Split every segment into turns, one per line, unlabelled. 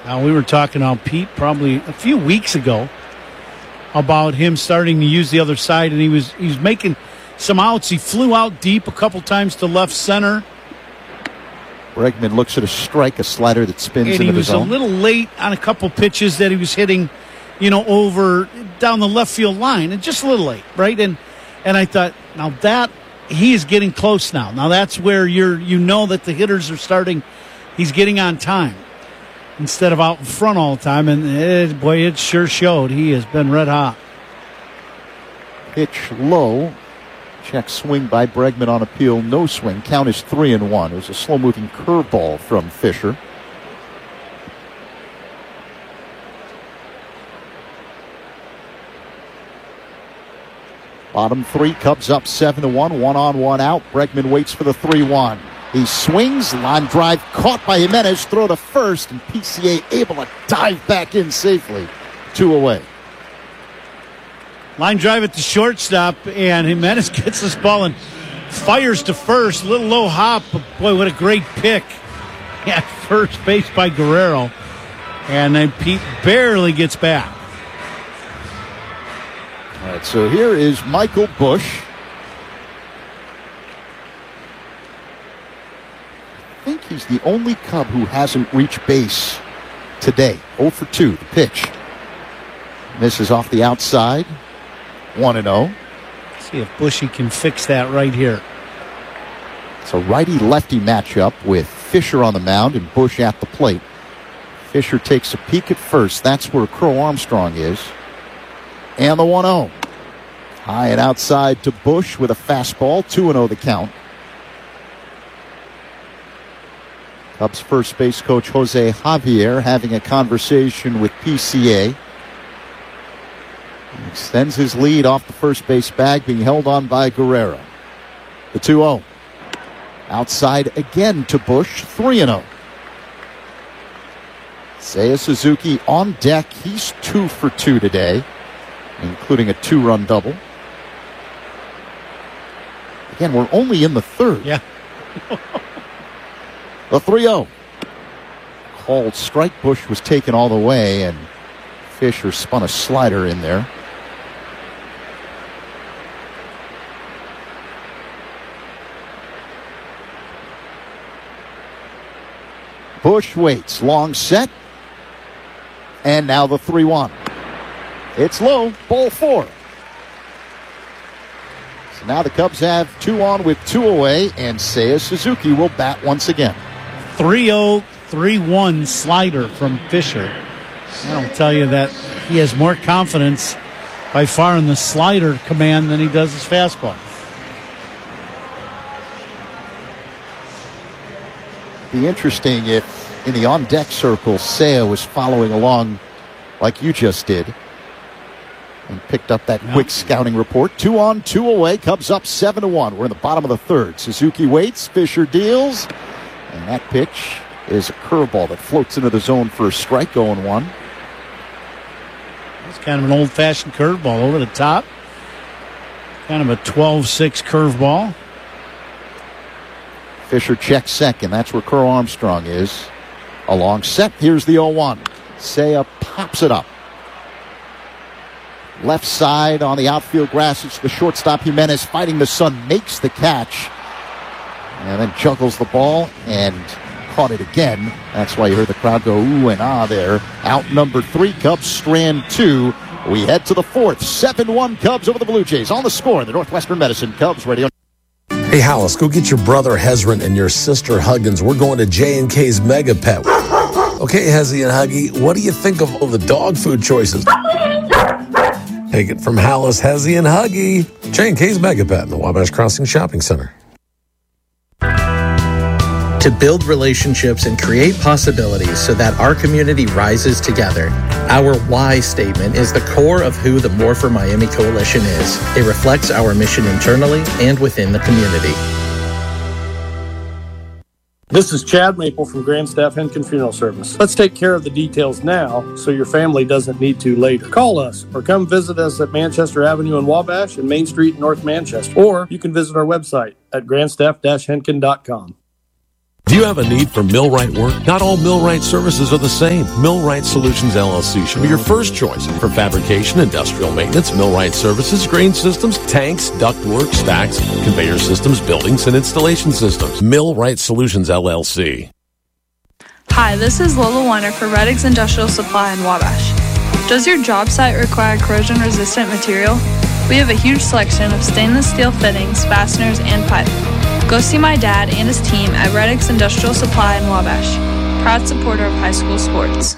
We were talking on Pete probably a few weeks ago about him starting to use the other side, and he was making some outs. He flew out deep a couple times to left center.
Bregman looks at a slider that spins into the zone.
And he was a little late on a couple pitches that he was hitting, over down the left field line, and just a little late, right? And I thought, now that he is getting close now. Now that's where that the hitters are starting. He's getting on time instead of out in front all the time. And it sure showed. He has been red hot.
Pitch low. Check swing by Bregman on appeal. No swing. Count is 3-1. It was a slow-moving curveball from Fisher. Bottom three, Cubs up 7-1. 1 on, 1 out. Bregman waits for the 3-1. He swings, line drive caught by Jimenez, throw to first, and PCA able to dive back in safely. 2 away.
Line drive at the shortstop, and Jimenez gets this ball and fires to first. Little low hop, but boy, what a great pick at first base by Guerrero. And then Pete barely gets back.
All right, so here is Michael Busch. I think he's the only Cub who hasn't reached base today. 0 for 2, the pitch. Misses off the outside. 1-0.
See if Bushy can fix that right here.
It's a righty-lefty matchup with Fisher on the mound and Busch at the plate. Fisher takes a peek at first. That's where Crow Armstrong is. And the 1-0. High and outside to Busch with a fastball. 2-0 the count. Cubs first base coach Jose Javier having a conversation with PCA. He extends his lead off the first base bag, being held on by Guerrero. The 2-0. Outside again to Busch. 3-0. Seiya Suzuki on deck. He's 2 for 2 today, including a 2-run double. Again, we're only in the third.
Yeah.
The 3-0. Called strike. Busch was taken all the way, and Fisher spun a slider in there. Busch waits. Long set. And now the 3-1. It's low. Ball 4. So now the Cubs have 2 on with 2 away, and Seiya Suzuki will bat once again.
3-0, 3-1 slider from Fisher. That'll tell you that he has more confidence by far in the slider command than he does his fastball.
Be interesting if in the on-deck circle, Seiya was following along like you just did and picked up that quick scouting report. 2 on, 2 away. Cubs up 7-1. We're in the bottom of the third. Suzuki waits. Fisher deals. And that pitch is a curveball that floats into the zone for a strike. 0-1.
It's kind of an old-fashioned curveball over the top. Kind of a 12-6 curveball.
Fisher checks second. That's where Crow Armstrong is. A long set. Here's the 0-1. Seiya pops it up. Left side on the outfield grass. It's the shortstop Jimenez fighting the sun. Makes the catch. And then juggles the ball and caught it again. That's why you heard the crowd go ooh and ah there. Out number 3. Cubs strand 2. We head to the 4th. 7-1 Cubs over the Blue Jays. On the score, the Northwestern Medicine Cubs Radio.
Hey, Hollis, go get your brother Hezron and your sister Huggins. We're going to J&K's Mega Pet. Okay, Hezzy and Huggy, what do you think of all the dog food choices? Take it from Hollis, Hezzy, and Huggy. J&K's Mega Pet in the Wabash Crossing Shopping Center.
To build relationships and create possibilities so that our community rises together. Our why statement is the core of who the More for Miami Coalition is. It reflects our mission internally and within the community.
This is Chad Maple from Grandstaff Henkin Funeral Service. Let's take care of the details now so your family doesn't need to later. Call us or come visit us at Manchester Avenue in Wabash and Main Street in North Manchester. Or you can visit our website at grandstaff-henkin.com.
Do you have a need for millwright work? Not all millwright services are the same. Millwright Solutions LLC should be your first choice for fabrication, industrial maintenance, millwright services, grain systems, tanks, ductwork, stacks, conveyor systems, buildings, and installation systems. Millwright Solutions LLC.
Hi, this is Lola Weiner for Reddix Industrial Supply in Wabash. Does your job site require corrosion-resistant material? We have a huge selection of stainless steel fittings, fasteners, and pipe. Go see my dad and his team at Reddix Industrial Supply in Wabash. Proud supporter of high school sports.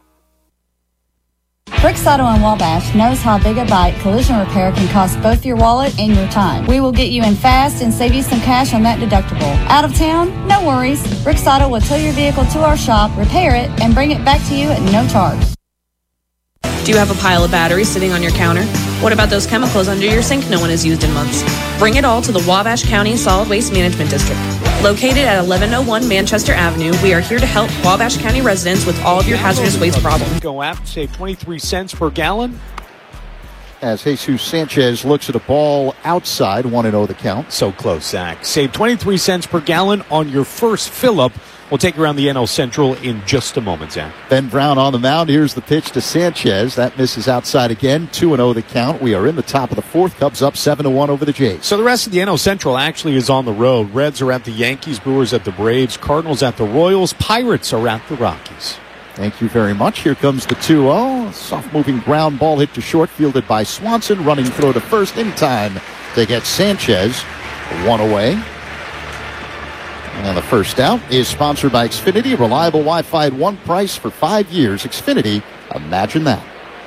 Bricks Auto in Wabash knows how Big a Bite collision repair can cost both your wallet and your time. We will get you in fast and save you some cash on that deductible. Out of town? No worries. Bricks Auto will tow your vehicle to our shop, repair it, and bring it back to you at no charge.
Do you have a pile of batteries sitting on your counter? What about those chemicals under your sink no one has used in months? Bring it all to the Wabash County Solid Waste Management District. Located at 1101 Manchester Avenue, we are here to help Wabash County residents with all of your hazardous waste problems.
Go app, save 23 cents per gallon.
As Jesus Sanchez looks at a ball outside, 1-0 the count.
So close, Zach. Save 23 cents per gallon on your first fill-up. We'll take you around the NL Central in just a moment, Zach.
Ben Brown on the mound. Here's the pitch to Sanchez. That misses outside again. 2-0 the count. We are in the top of the fourth. Cubs up 7-1 over the Jays.
So the rest of the NL Central actually is on the road. Reds are at the Yankees, Brewers at the Braves, Cardinals at the Royals, Pirates are at the Rockies.
Thank you very much. Here comes the 2-0. Soft-moving ground ball hit to short, fielded by Swanson. Running throw to first in time to get Sanchez one away. And the first out is sponsored by Xfinity, reliable Wi-Fi at one price for 5 years. Xfinity, imagine that.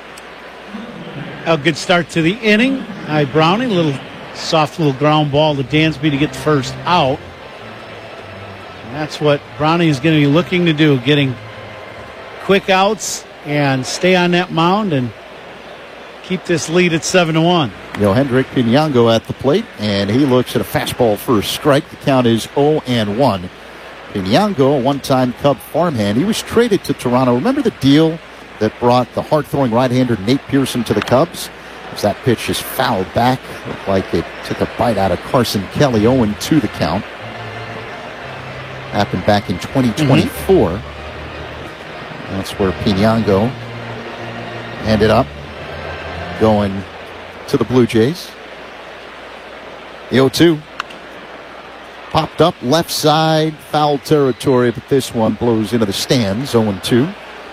A good start to the inning. Hi, Browning. Soft little ground ball to Dansby to get the first out. And that's what Browning is going to be looking to do, getting quick outs and stay on that mound and keep this lead at 7-1.
Yohendrick Pinango at the plate, and he looks at a fastball for a strike. The count is 0-1. Pinango, a one-time Cub farmhand. He was traded to Toronto. Remember the deal that brought the hard-throwing right-hander Nate Pearson to the Cubs? As that pitch is fouled back. Looked like it took a bite out of Carson Kelly. 0-2 the count. Happened back in 2024. That's where Pinango ended up going to the Blue Jays. The 0-2. Popped up left side, foul territory, but this one blows into the stands. 0-2.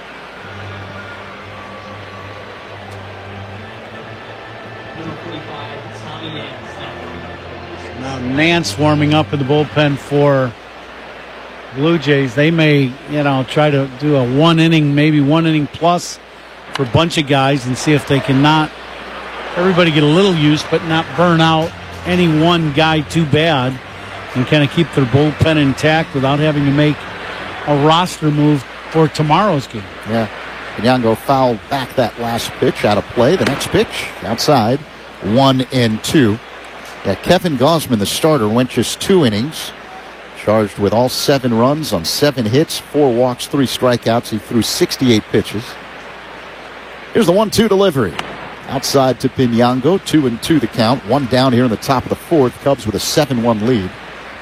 Now Nance warming up in the bullpen for Blue Jays. They may, try to do a one inning plus for a bunch of guys and see if they can not everybody get a little use but not burn out any one guy too bad and kind of keep their bullpen intact without having to make a roster move for tomorrow's game.
Yeah. Pinango fouled back that last pitch out of play. The next pitch outside, 1-2. Yeah, Kevin Gausman, the starter, went just 2 innings. Charged with all 7 runs on 7 hits, 4 walks, 3 strikeouts. He threw 68 pitches. Here's the 1-2 delivery. Outside to Pinango, 2-2 the count. 1 down here in the top of the fourth. Cubs with a 7-1 lead.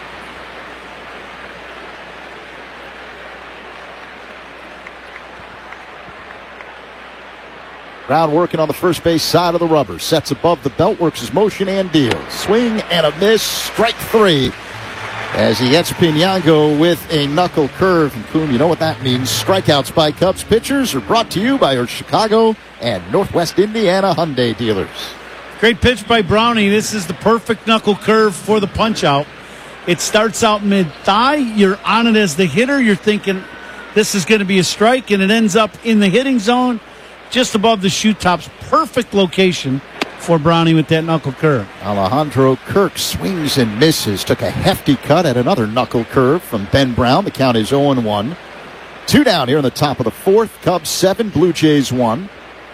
Brown working on the first base side of the rubber. Sets above the belt, works his motion and deals. Swing and a miss. Strike 3. As he gets Pinango with a knuckle curve. And Coon, you know what that means. Strikeouts by Cubs pitchers are brought to you by our Chicago and Northwest Indiana Hyundai dealers.
Great pitch by Browning. This is the perfect knuckle curve for the punch-out. It starts out mid-thigh. You're on it as the hitter. You're thinking this is going to be a strike, and it ends up in the hitting zone just above the shoe tops. Perfect location for Browning with that knuckle curve.
Alejandro Kirk swings and misses. Took a hefty cut at another knuckle curve from Ben Brown. The count is 0-1. 2 down here in the top of the fourth. Cubs 7, Blue Jays 1.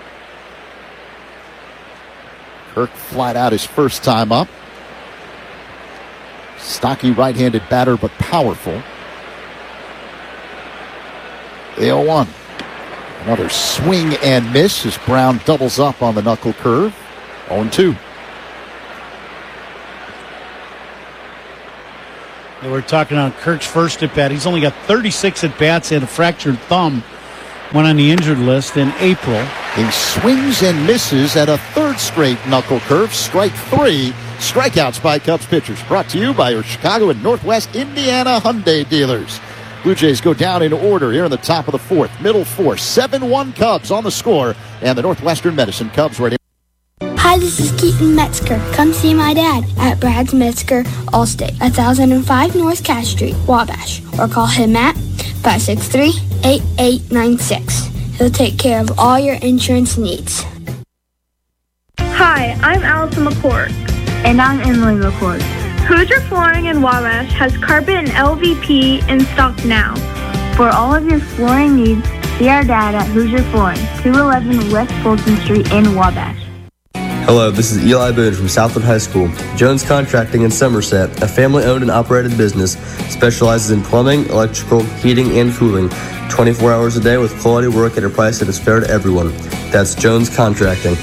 Kirk flied out his first time up. Stocky right-handed batter, but powerful. The 0-1. Another swing and miss as Brown doubles up on the knuckle curve. 0-2.
We're talking on Kirk's first at bat. He's only got 36 at bats and a fractured thumb. Went on the injured list in April.
He swings and misses at a third straight knuckle curve. Strike 3. Strikeouts by Cubs pitchers. Brought to you by your Chicago and Northwest Indiana Hyundai dealers. Blue Jays go down in order here in the top of the fourth. Middle four. 7-1 Cubs on the score. And the Northwestern Medicine Cubs ready.
Hi, this is Keaton Metzger. Come see my dad at Brad's Metzger Allstate, 1005 North Cass Street, Wabash. Or call him at 563-8896. He'll take care of all your insurance needs.
Hi, I'm Allison McCord.
And I'm Emily McCord.
Hoosier Flooring in Wabash has carpet and LVP in stock now.
For all of your flooring needs, see our dad at Hoosier Flooring, 211 West Fulton Street in Wabash.
Hello, this is Eli Boone from Southwood High School. Jones Contracting in Somerset, a family-owned and operated business, specializes in plumbing, electrical, heating, and cooling, 24 hours a day with quality work at a price that is fair to everyone. That's Jones Contracting.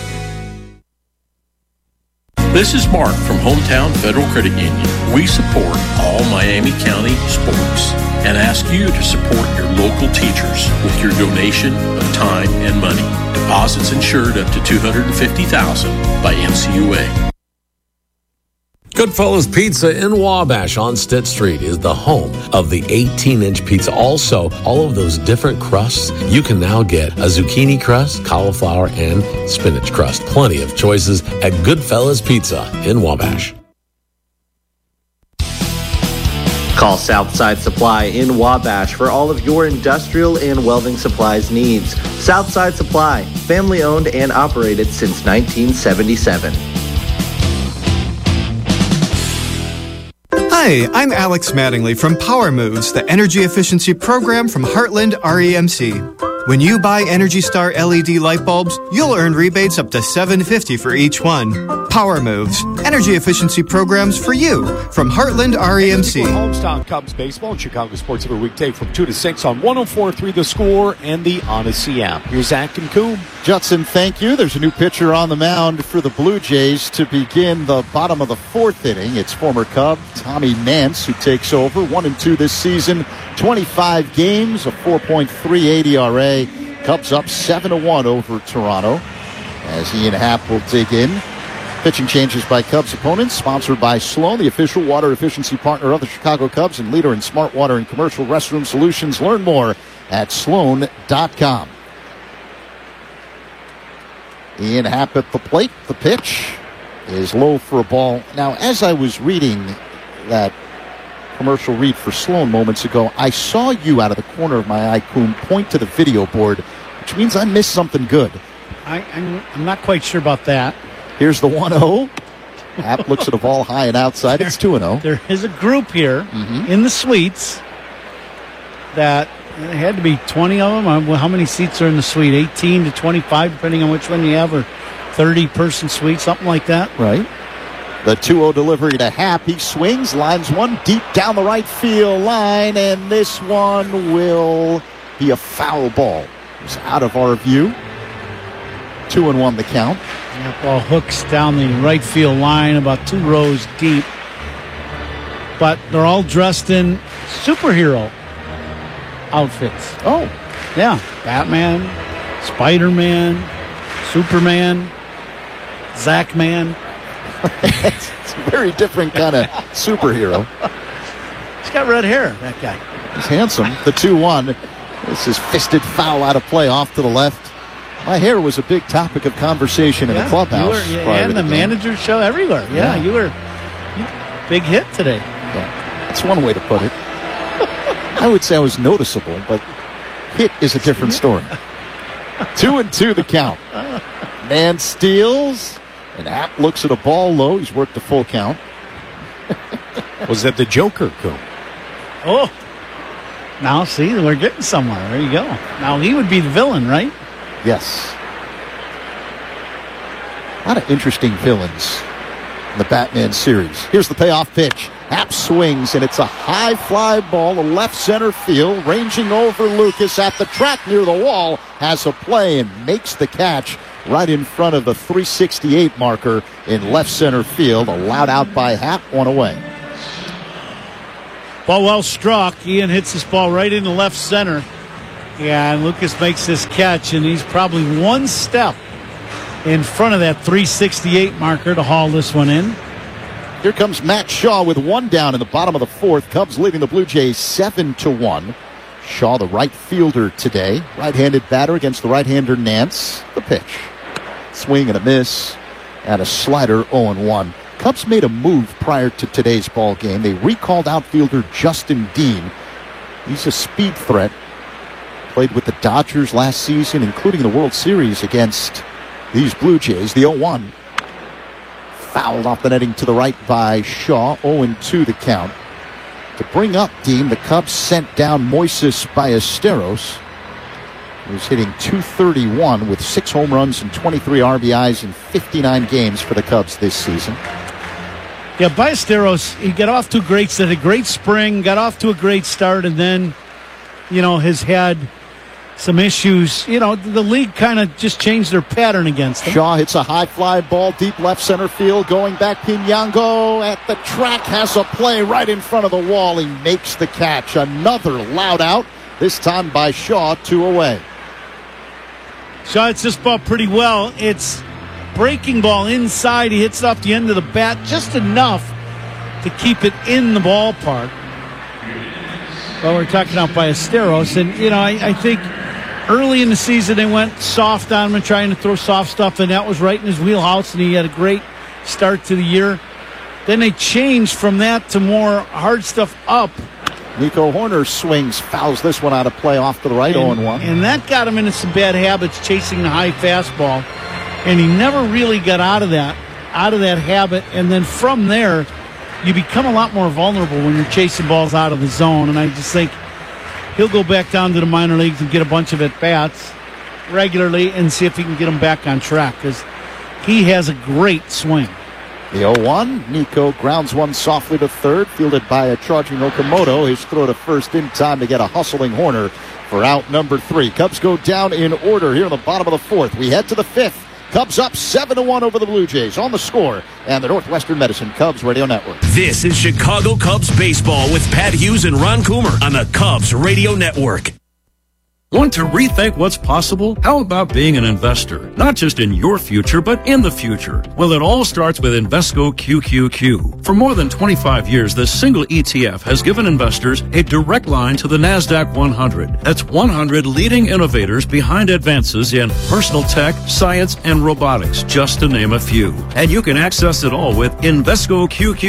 This is Mark from Hometown Federal Credit Union. We support all Miami County sports and ask you to support your local teachers with your donation of time and money. Deposits insured up to $250,000 by NCUA.
Goodfellas Pizza in Wabash on Stitt Street is the home of the 18-inch pizza. Also, all of those different crusts, you can now get a zucchini crust, cauliflower, and spinach crust. Plenty of choices at Goodfellas Pizza in Wabash.
Call Southside Supply in Wabash for all of your industrial and welding supplies needs. Southside Supply, family owned and operated since 1977.
Hi, I'm Alex Mattingly from Power Moves, the energy efficiency program from Heartland REMC. When you buy Energy Star LED light bulbs, you'll earn rebates up to $7.50 for each one. Power Moves, energy efficiency programs for you from Heartland REMC.
Hometown Cubs baseball and Chicago sports every weekday from 2 to 6 on 104.3 The Score and the Odyssey app. Here's Zach and Coon.
Judson, thank you. There's a new pitcher on the mound for the Blue Jays to begin the bottom of the fourth inning. It's former Cub Tommy Nance who takes over. 1-2 this season, 25 games, a 4.38 ERA. Cubs up 7-1 over Toronto as Ian Happ will dig in. Pitching changes by Cubs opponents, sponsored by Sloan, the official water efficiency partner of the Chicago Cubs and leader in smart water and commercial restroom solutions. Learn more at sloan.com. Ian Happ at the plate. The pitch is low for a ball. Now, as I was reading that commercial read for Sloan moments ago, I saw you out of the corner of my eye, Coon, point to the video board, which means I missed something good.
I'm not quite sure about that.
Here's the 1-0. Happ looks at a ball high and outside. It's 2-0.
There is a group here in the suites that there had to be 20 of them. How many seats are in the suite? 18 to 25, depending on which one you have, or 30-person suite, something like that.
Right. The 2-0 delivery to Happ. He swings, lines one deep down the right field line, and this one will be a foul ball. It's out of our view. 2-1 the count.
That ball hooks down the right field line about 2 rows deep. But they're all dressed in superhero outfits.
Oh.
Yeah. Batman, Spider-Man, Superman, Zach-Man.
It's a very different kind of superhero.
He's got red hair, that guy.
He's handsome. The 2-1. This is fisted foul out of play off to the left. My hair was a big topic of conversation in the clubhouse.
And the manager's show everywhere. Yeah, you were big hit today.
Yeah, that's one way to put it. I would say I was noticeable, but hit is a different story. 2-2 the count. Man steals, and Happ looks at a ball low. He's worked a full count.
Was that the Joker, Coon?
Oh. Now, see, we're getting somewhere. There you go. Now, he would be the villain, right?
Yes. A lot of interesting villains in the Batman series. Here's the payoff pitch. Happ swings, and it's a high fly ball to left center field, ranging over Lucas at the track near the wall, has a play and makes the catch right in front of the 368 marker in left center field. Allowed out by Happ, one away.
Ball well struck. Ian hits this ball right into left center. Yeah, and Lucas makes this catch, and he's probably one step in front of that 368 marker to haul this one in.
Here comes Matt Shaw with one down in the bottom of the fourth. Cubs leading the Blue Jays 7-1. Shaw, the right fielder today. Right-handed batter against the right-hander Nance. The pitch. Swing and a miss. And a slider 0-1. Cubs made a move prior to today's ball game. They recalled outfielder Justin Dean. He's a speed threat. Played with the Dodgers last season, including the World Series against these Blue Jays. The 0-1. Fouled off the netting to the right by Shaw. 0-2 the count. To bring up Dean, the Cubs sent down Moises Ballesteros, who's hitting .231 with 6 home runs and 23 RBIs in 59 games for the Cubs this season.
Yeah, Ballesteros, he got off to a great start, a great spring, got off to a great start, and then, has had some issues. The league kind of just changed their pattern against him.
Shaw hits a high fly ball deep left center field. Going back, Pinango at the track has a play right in front of the wall. He makes the catch. Another loud out, this time by Shaw, 2 away.
Shaw hits this ball pretty well. It's breaking ball inside. He hits it off the end of the bat just enough to keep it in the ballpark. Well, we're talking about Ballesteros, and, I think early in the season they went soft on him and trying to throw soft stuff, and that was right in his wheelhouse, and he had a great start to the year. Then they changed from that to more hard stuff up.
Nico Horner swings, fouls this one out of play off to the right, 0-1.
And that got him into some bad habits, chasing the high fastball, and he never really got out of that habit. And then from there, you become a lot more vulnerable when you're chasing balls out of the zone. And I just think he'll go back down to the minor leagues and get a bunch of at-bats regularly and see if he can get them back on track, because he has a great swing.
The 0-1, Nico grounds one softly to third, fielded by a charging Okamoto. His throw to first in time to get a hustling Horner for out number 3. Cubs go down in order here in the bottom of the fourth. We head to the fifth. Cubs up 7-1 over the Blue Jays on the Score and the Northwestern Medicine Cubs Radio Network.
This is Chicago Cubs baseball with Pat Hughes and Ron Coomer on the Cubs Radio Network.
Want to rethink what's possible? How about being an investor? Not just in your future, but in the future. Well, it all starts with Invesco QQQ. For more than 25 years, this single ETF has given investors a direct line to the NASDAQ 100. That's 100 leading innovators behind advances in personal tech, science, and robotics, just to name a few. And you can access it all with Invesco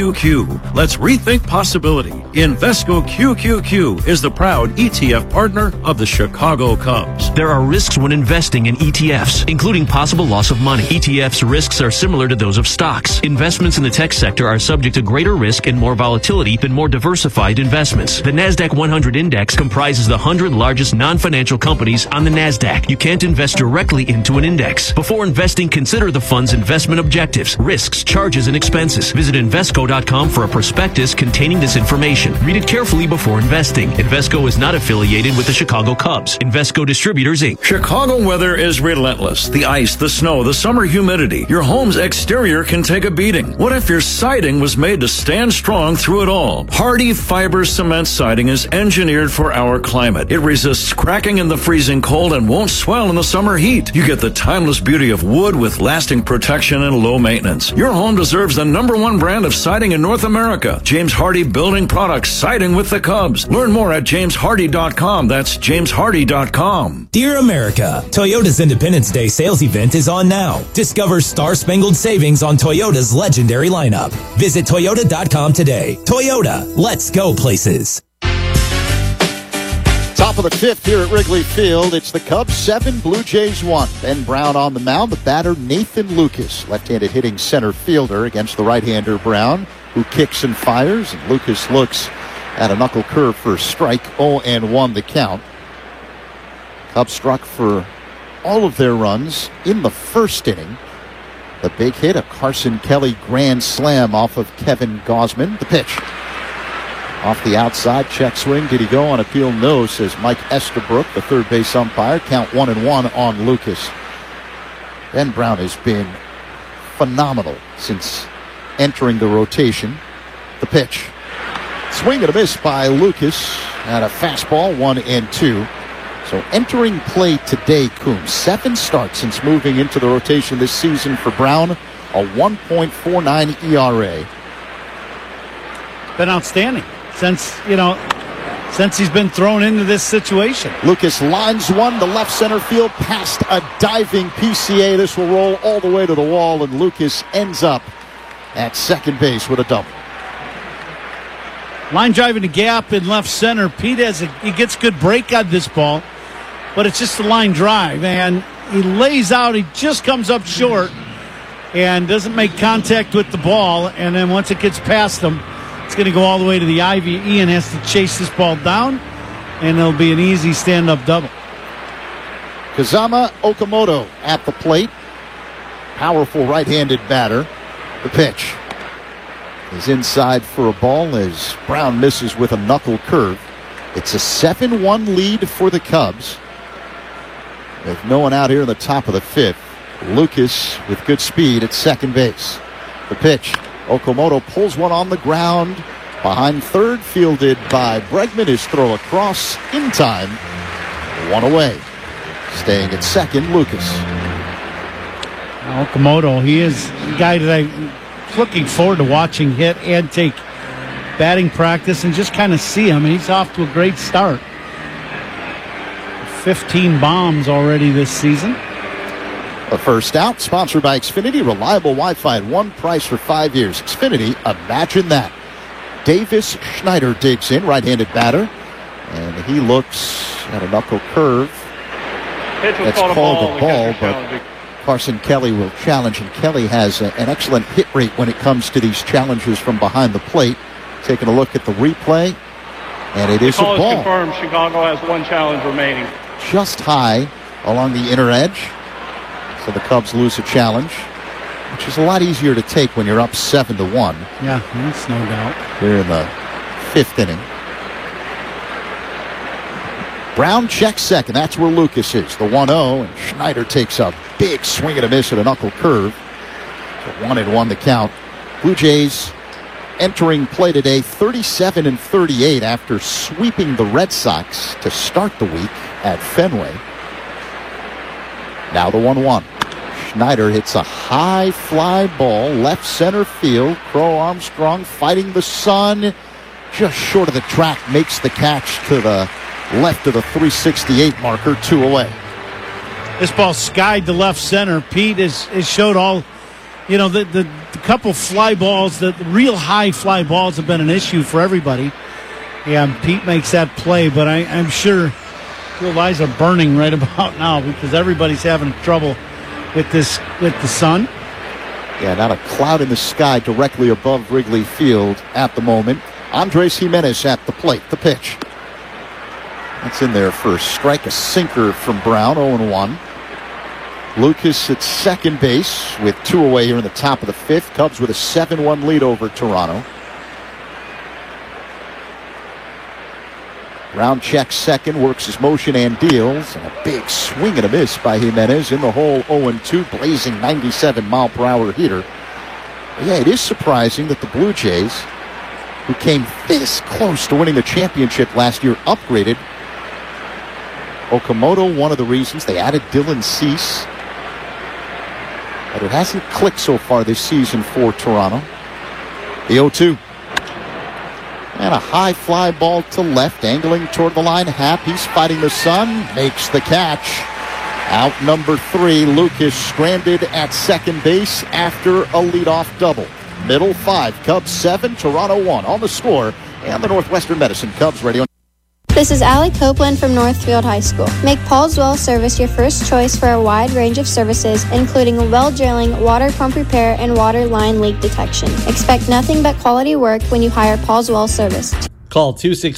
QQQ. Let's rethink possibility. Invesco QQQ is the proud ETF partner of the Chicago Cubs.
There are risks when investing in ETFs, including possible loss of money. ETFs' risks are similar to those of stocks. Investments in the tech sector are subject to greater risk and more volatility than more diversified investments. The NASDAQ 100 index comprises the 100 largest non-financial companies on the NASDAQ. You can't invest directly into an index. Before investing, consider the fund's investment objectives, risks, charges, and expenses. Visit Invesco.com for a prospectus containing this information. Read it carefully before investing. Invesco is not affiliated with the Chicago Cubs. Invesco Distributors, Inc.
Chicago weather is relentless. The ice, the snow, the summer humidity. Your home's exterior can take a beating. What if your siding was made to stand strong through it all? Hardy Fiber Cement Siding is engineered for our climate. It resists cracking in the freezing cold and won't swell in the summer heat. You get the timeless beauty of wood with lasting protection and low maintenance. Your home deserves the #1 brand of siding in North America. James Hardy Building Products, siding with the Cubs. Learn more at jameshardy.com. That's jameshardy.com.
Dear America, Toyota's Independence Day sales event is on now. Discover star-spangled savings on Toyota's legendary lineup. Visit Toyota.com today. Toyota, let's go places.
Top of the fifth here at Wrigley Field. It's the Cubs 7, Blue Jays 1. Ben Brown on the mound. The batter, Nathan Lucas, left-handed hitting center fielder against the right-hander Brown, who kicks and fires. And Lucas looks at a knuckle curve for a strike. 0-1 the count. Cubs struck for all of their runs in the first inning. The big hit, a Carson Kelly grand slam off of Kevin Gausman. The pitch. Off the outside, check swing. Did he go on appeal? No, says Mike Estabrook, the third base umpire. Count 1-1 on Lucas. Ben Brown has been phenomenal since entering the rotation. The pitch. swing and a miss by Lucas. And a fastball, 1-2. So entering play today, Coombs, 7 starts since moving into the rotation this season for Brown, a 1.49 ERA.
Been outstanding since he's been thrown into this situation.
Lucas lines one to left center field past a diving PCA. This will roll all the way to the wall, and Lucas ends up at second base with a double.
Line driving the gap in left center. Pete he gets good break on this ball, but it's just a line drive, and he lays out. He just comes up short and doesn't make contact with the ball, and then once it gets past him, it's going to go all the way to the ivy. Ian has to chase this ball down, and it'll be an easy stand-up double.
Kazama Okamoto at the plate. Powerful right-handed batter. The pitch is inside for a ball as Brown misses with a knuckle curve. It's a 7-1 lead for the Cubs. With no one out here in the top of the 5th. Lucas with good speed at second base. The pitch. Okamoto pulls one on the ground. Behind third, fielded by Bregman. His throw across in time. 1 away. Staying at second, Lucas.
Okamoto, he is a guy that I'm looking forward to watching hit and take batting practice and just kind of see him. And he's off to a great start. 15 bombs already this season.
A first out, sponsored by Xfinity. Reliable Wi-Fi at one price for 5 years. Xfinity, imagine that. Davis Schneider digs in, right-handed batter. And he looks at a knuckle curve. That's called a ball, but Carson Kelly will challenge. And Kelly has an excellent hit rate when it comes to these challenges from behind the plate. Taking a look at the replay. And it is a ball.
Confirmed. Chicago has 1 challenge remaining.
Just high along the inner edge. So the Cubs lose a challenge, which is a lot easier to take when you're up 7-1.
Yeah, that's no doubt.
Here in the 5th inning. Brown checks second. That's where Lucas is. The 1-0, and Schneider takes a big swing and a miss at a knuckle curve. So 1-1 the count. Blue Jays entering play today 37-38 after sweeping the Red Sox to start the week at Fenway. Now the 1-1. Schneider hits a high fly ball, left center field. Crow Armstrong fighting the sun. Just short of the track, makes the catch to the left of the 368 marker, 2 away.
This ball skied to left center. Pete has showed all, the couple fly balls, the real high fly balls have been an issue for everybody. Yeah, Pete makes that play, but I'm sure your eyes are burning right about now because everybody's having trouble with the sun.
Yeah, not a cloud in the sky directly above Wrigley Field at the moment. Andres Jimenez at the plate. The pitch. That's in there for a strike. A sinker from Brown, 0-1. Lucas at second base with 2 away here in the top of the 5th. Cubs with a 7-1 lead over Toronto. Brown checks second, works his motion and deals. And a big swing and a miss by Jimenez in the hole, 0-2, blazing 97-mile-per-hour heater. But yeah, it is surprising that the Blue Jays, who came this close to winning the championship last year, upgraded. Okamoto, one of the reasons. They added Dylan Cease. But it hasn't clicked so far this season for Toronto. The 0-2. And a high fly ball to left, angling toward the line. Happ, he's fighting the sun, makes the catch. Out number 3, Lucas stranded at second base after a leadoff double. Middle 5, Cubs 7, Toronto 1 on the score. And the Northwestern Medicine Cubs radio.
This is Allie Copeland from Northfield High School. Make Paul's Well Service your first choice for a wide range of services, including well drilling, water pump repair, and water line leak detection. Expect nothing but quality work when you hire Paul's Well Service.
Call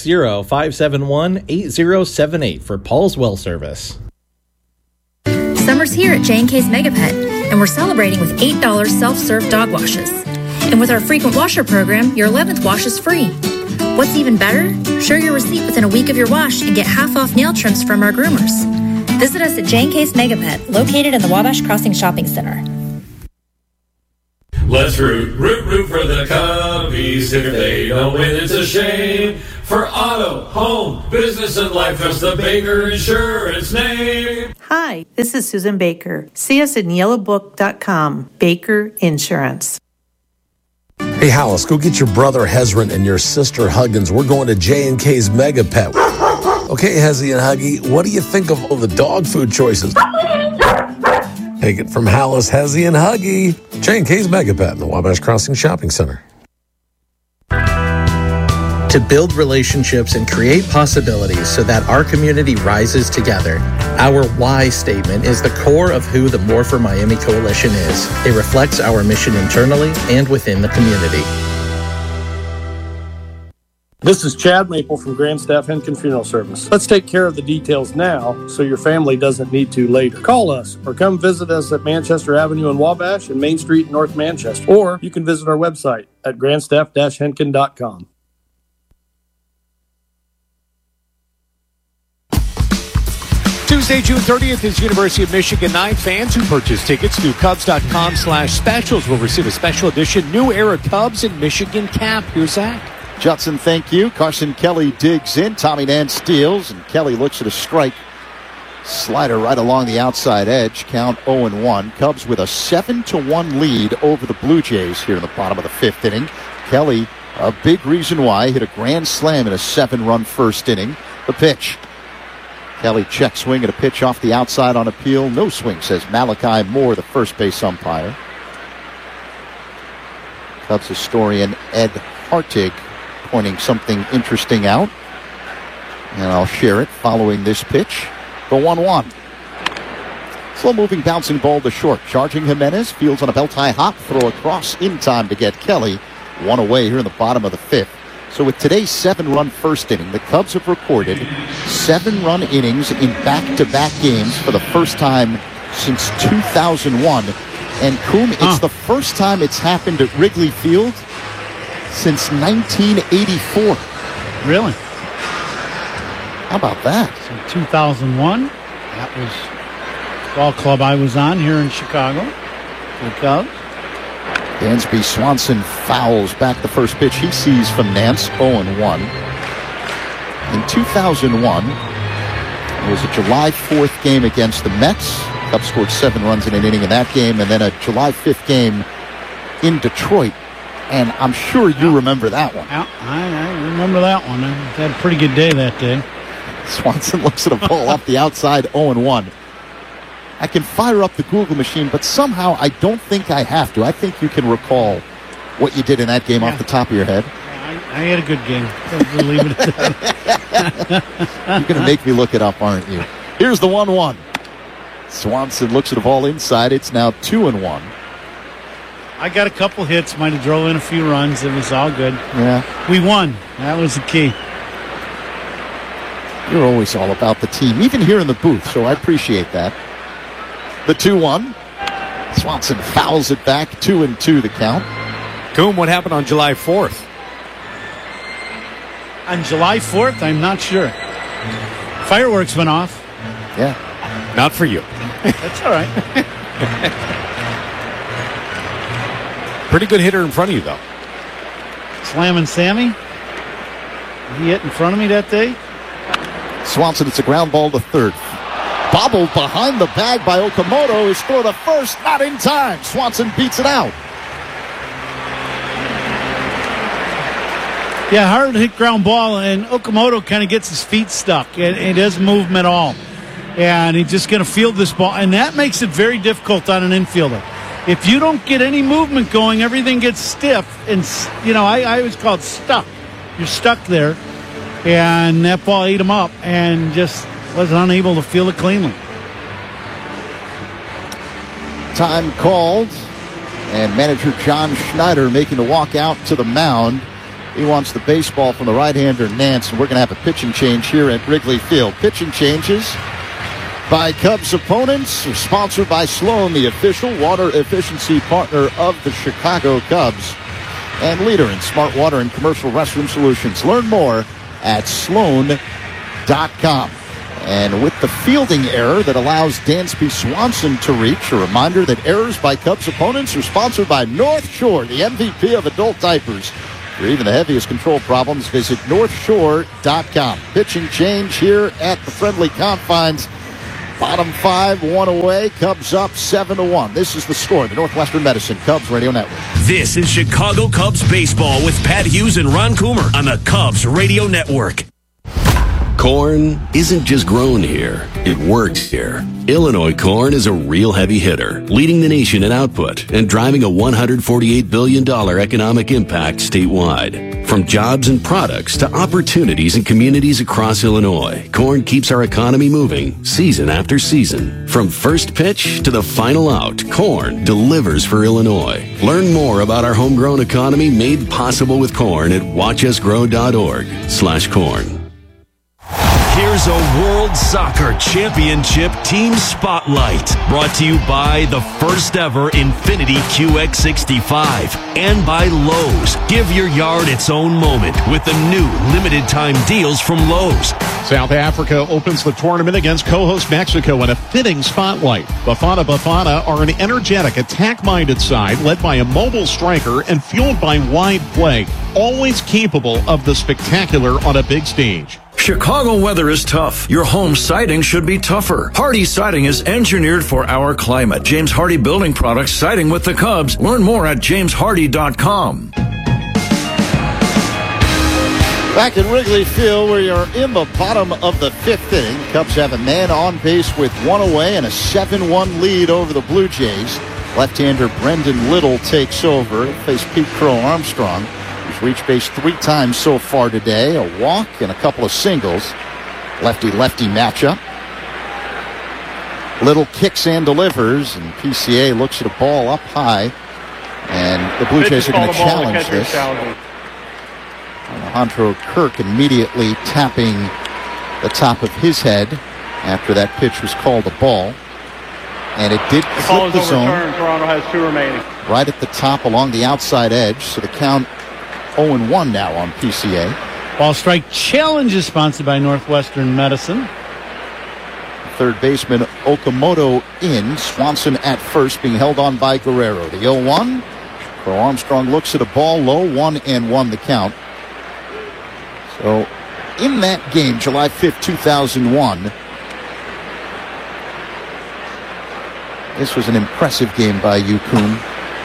260-571-8078 for Paul's Well Service.
Summer's here at J&K's Mega Pet, and we're celebrating with $8 self-serve dog washes. And with our frequent washer program, your 11th wash is free. What's even better? Show your receipt within a week of your wash and get half off nail trims from our groomers. Visit us at J&K's Mega Pet, located in the Wabash Crossing Shopping Center.
Let's root for the Cubbies. If they don't win, it's a shame. For auto, home, business, and life, trust the Baker Insurance name.
Hi, this is Susan Baker. See us at yellowbook.com. Baker Insurance.
Hey, Hollis, go get your brother Hezron and your sister Huggins. We're going to J&K's Mega Pet. Okay, Hezzy and Huggy, what do you think of all the dog food choices? Take it from Hollis, Hezzy, and Huggy. J&K's Mega Pet in the Wabash Crossing Shopping Center.
To build relationships and create possibilities so that our community rises together. Our why statement is the core of who the More for Miami Coalition is. It reflects our mission internally and within the community.
This is Chad Maple from Grandstaff Henkin Funeral Service. Let's take care of the details now so your family doesn't need to later. Call us or come visit us at Manchester Avenue in Wabash and Main Street in North Manchester. Or you can visit our website at grandstaff-henkin.com.
Tuesday, June 30th is University of Michigan night. Fans who purchase tickets through Cubs.com/specials will receive a special edition New Era Cubs and Michigan cap. Here's Zach.
Judson, thank you. Carson Kelly digs in. Tommy Nance steals, and Kelly looks at a strike. Slider right along the outside edge. Count 0-1. Cubs with a 7-1 lead over the Blue Jays here in the bottom of the fifth inning. Kelly, a big reason why, hit a grand slam in a 7-run first inning. The pitch. Kelly check swing at a pitch off the outside on appeal. No swing, says Malachi Moore, the first base umpire. Cubs historian Ed Hartig pointing something interesting out. And I'll share it following this pitch. The 1-1. Slow-moving bouncing ball to short. Charging Jimenez. Fields on a belt-high hop. Throw across in time to get Kelly. One away here in the bottom of the fifth. So with today's 7-run first inning, the Cubs have recorded 7-run innings in back-to-back games for the first time since 2001. And Coom, it's the first time it's happened at Wrigley Field since 1984.
Really?
How about that?
So 2001, that was the ball club I was on here in Chicago for the Cubs.
Dansby Swanson fouls back the first pitch he sees from Nance, 0-1. In 2001, it was a July 4th game against the Mets. Cubs scored 7 runs in an inning in that game, and then a July 5th game in Detroit. And I'm sure you remember that one.
Yeah, I remember that one. I had a pretty good day that day.
Swanson looks at a ball off the outside, 0-1. I can fire up the Google machine, but somehow I don't think I have to. I think you can recall what you did in that game off the top of your head.
I had a good game. We'll leave it at that.
You're going to make me look it up, aren't you? Here's the 1-1. Swanson looks at the ball inside. It's now 2-1.
I got a couple hits. Might have drove in a few runs. It was all good.
Yeah.
We won. That was the key.
You're always all about the team, even here in the booth, so I appreciate that. The 2-1. Swanson fouls it back. 2-2 the count.
Coom, what happened on July 4th?
On July 4th, I'm not sure. Fireworks went off.
Yeah.
Not for you.
That's all right.
Pretty good hitter in front of you, though.
Slamming Sammy. He hit in front of me that day.
Swanson, it's a ground ball to third. Bobbled behind the bag by Okamoto. His throw to first, not in time. Swanson beats it out.
Yeah, hard hit ground ball, and Okamoto kind of gets his feet stuck. It doesn't move him at all. And he's just going to field this ball, and that makes it very difficult on an infielder. If you don't get any movement going, everything gets stiff. And, I always call it stuck. You're stuck there. And that ball ate him up and just was unable to field it cleanly.
Time called. And manager John Schneider making the walk out to the mound. He wants the baseball from the right-hander Nance. And we're going to have a pitching change here at Wrigley Field. Pitching changes by Cubs opponents are sponsored by Sloan, the official water efficiency partner of the Chicago Cubs and leader in smart water and commercial restroom solutions. Learn more at Sloan.com. And with the fielding error that allows Dansby Swanson to reach, a reminder that errors by Cubs opponents are sponsored by North Shore, the MVP of adult diapers. For even the heaviest control problems, visit NorthShore.com. Pitching change here at the friendly confines. Bottom 5, 1 away. Cubs up 7-1. This is the score. The Northwestern Medicine Cubs Radio Network.
This is Chicago Cubs baseball with Pat Hughes and Ron Coomer on the Cubs Radio Network.
Corn isn't just grown here, it works here. Illinois corn is a real heavy hitter, leading the nation in output and driving a $148 billion economic impact statewide. From jobs and products to opportunities in communities across Illinois, corn keeps our economy moving season after season. From first pitch to the final out, corn delivers for Illinois. Learn more about our homegrown economy made possible with corn at watchusgrow.org/corn.
Here's a World Soccer Championship Team Spotlight, brought to you by the first ever Infiniti QX65 and by Lowe's. Give your yard its own moment with the new limited time deals from Lowe's.
South Africa opens the tournament against co-host Mexico in a fitting spotlight. Bafana are an energetic, attack-minded side led by a mobile striker and fueled by wide play, always capable of the spectacular on a big stage.
Chicago weather is tough. Your home siding should be tougher. Hardy Siding is engineered for our climate. James Hardy Building Products, siding with the Cubs. Learn more at jameshardy.com.
Back at Wrigley Field, we are in the bottom of the 5th inning. Cubs have a man on base with 1 away and a 7-1 lead over the Blue Jays. Left-hander Brendan Little takes over. He'll face Pete Crow Armstrong. He's reached base 3 times so far today. A walk and a couple of singles. Lefty-lefty matchup. Little kicks and delivers, and PCA looks at a ball up high. And the Blue Jays are going to challenge this. Alejandro Kirk immediately tapping the top of his head after that pitch was called a ball. And it did clip the zone.
Toronto has 2 remaining.
Right at the top along the outside edge. So the count 0-1 now on PCA.
Ball strike challenge is sponsored by Northwestern Medicine.
Third baseman Okamoto in. Swanson at first, being held on by Guerrero. The 0-1. Crow Armstrong looks at a ball low. 1-1 the count. So in that game, July 5th, 2001, this was an impressive game by you, Coom.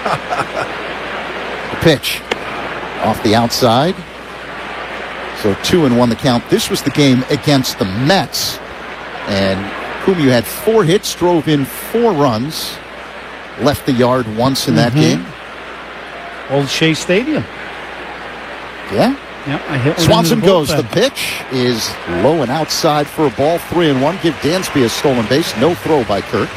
The pitch off the outside. So 2-1 the count. This was the game against the Mets. And Coom, you had 4 hits, drove in 4 runs, left the yard once in that game.
Old Shea Stadium.
Yeah.
Yep, I hit
Swanson goes. The pitch is low and outside for a ball. 3-1. Give Dansby a stolen base. No throw by Kirk.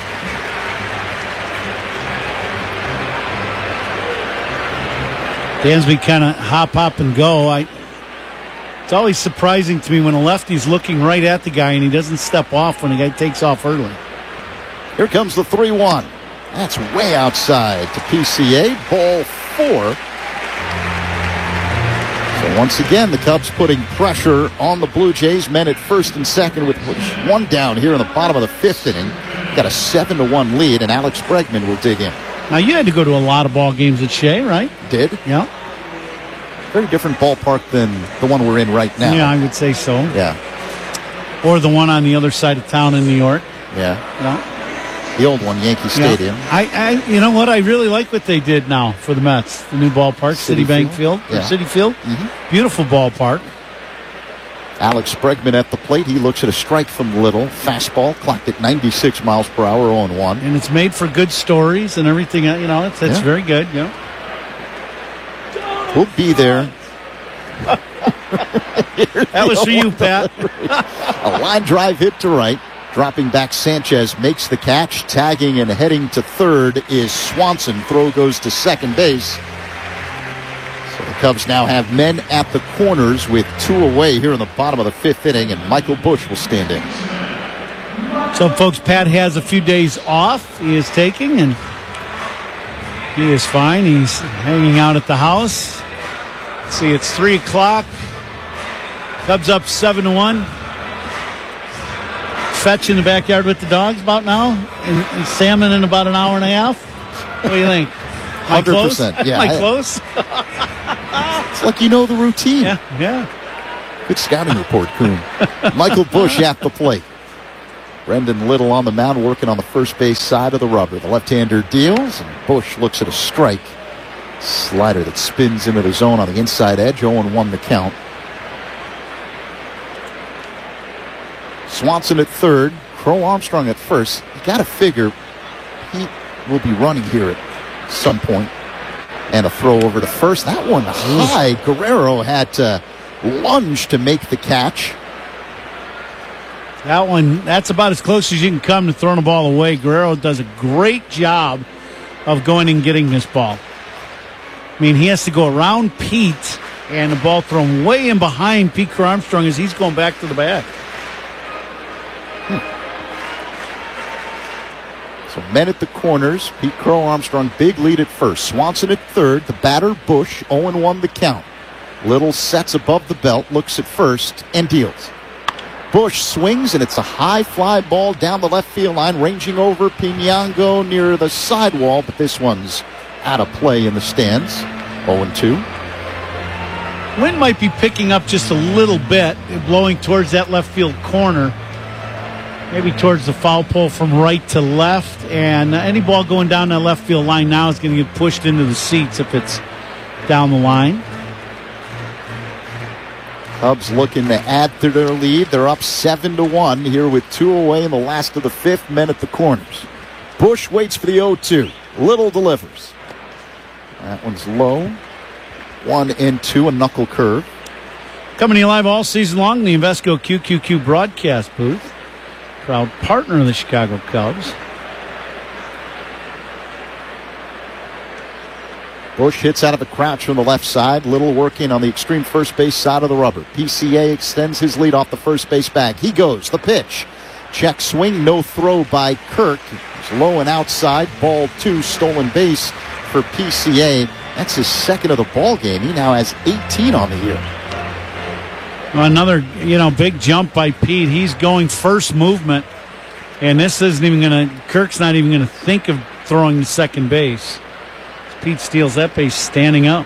Dansby kind of hop, and go. It's always surprising to me when a lefty's looking right at the guy and he doesn't step off when the guy takes off early.
Here comes the 3-1. That's way outside to PCA. Ball 4. So once again, the Cubs putting pressure on the Blue Jays. Men at first and second with 1 down here in the bottom of the 5th inning. Got a 7-1 lead, and Alex Bregman will dig in.
Now, you had to go to a lot of ball games at Shea, right?
Did?
Yeah.
Very different ballpark than the one we're in right now.
Yeah, I would say so.
Yeah.
Or the one on the other side of town in New York.
Yeah.
Yeah.
The old one, Yankee Stadium.
I you know what? I really like what they did now for the Mets. The new ballpark, Citibank Field.
Yeah.
Citi Field. Beautiful ballpark.
Alex Bregman at the plate. He looks at a strike from Little. Fastball clocked at 96 miles per hour, 0-1.
And it's made for good stories and everything. You know, it's very good. You know.
We'll be there.
That was for you, Pat.
A line drive hit to right. Dropping back, Sanchez makes the catch. Tagging and heading to third is Swanson. Throw goes to second base. So the Cubs now have men at the corners with 2 away here in the bottom of the 5th inning, and Michael Busch will stand in.
So, folks, Pat has a few days off he is taking, and he is fine. He's hanging out at the house. Let's see, it's 3 o'clock. Cubs up 7-1. fetch in the backyard with the dogs about now? And salmon in about an hour and a half? What do you think?
100%. Yeah.
Am I close?
It's like you know the routine.
Yeah.
Good scouting report, Coon. Michael Busch at the plate. Brendan Little on the mound working on the first base side of the rubber. The left-hander deals, and Busch looks at a strike. Slider that spins into the zone on the inside edge. 0-1 the count. Swanson at third. Crow Armstrong at first. You got to figure he will be running here at some point. And a throw over to first. That one high. Guerrero had to lunge to make the catch.
That one, that's about as close as you can come to throwing the ball away. Guerrero does a great job of going and getting this ball. I mean, he has to go around Pete, and the ball thrown way in behind Pete Crow Armstrong as he's going back to the bat.
So men at the corners. Pete Crow Armstrong, big lead at first. Swanson at third. The batter, Busch, 0-1 the count. Little sets above the belt, looks at first, and deals. Busch swings, and it's a high fly ball down the left field line, ranging over Piñango near the sidewall, but this one's out of play in the stands. 0-2.
Wind might be picking up just a little bit, blowing towards that left field corner. Maybe towards the foul pole from right to left, and any ball going down that left field line now is going to get pushed into the seats if it's down the line.
Cubs looking to add to their lead. They're up 7-1 here with 2 away in the last of the fifth. Men at the corners. Busch waits for the 0-2. Little delivers. That one's low. 1-2, a knuckle curve.
Coming to you live all season long in the Invesco QQQ broadcast booth. Proud partner of the Chicago Cubs.
Busch hits out of a crouch from the left side. Little working on the extreme first base side of the rubber. PCA extends his lead off the first base bag. He goes. The pitch. Check swing. No throw by Kirk. It's low and outside. Ball 2. Stolen base for PCA. That's his second of the ball game. He now has 18 on the year.
Another, big jump by Pete. He's going first movement. And this isn't even going to, Kirk's not even going to think of throwing to second base. Pete steals that base standing up.